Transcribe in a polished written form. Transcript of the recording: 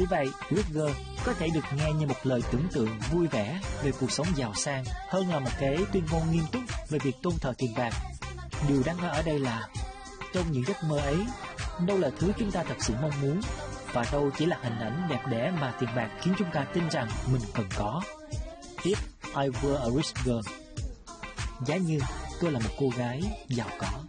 Vì vậy, rich girl có thể được nghe như một lời tưởng tượng vui vẻ về cuộc sống giàu sang hơn là một cái tuyên ngôn nghiêm túc về việc tôn thờ tiền bạc. Điều đáng nói ở đây là trong những giấc mơ ấy, đâu là thứ chúng ta thật sự mong muốn, và đâu chỉ là hình ảnh đẹp đẽ mà tiền bạc khiến chúng ta tin rằng mình cần có. If I were a rich girl, giá như tôi là một cô gái giàu có.